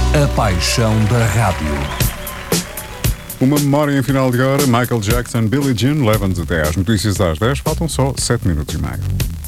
A paixão da rádio. Uma memória em final de hora. Michael Jackson, Billie Jean, levam-nos até às notícias às 10. Faltam só 7 minutos e meio.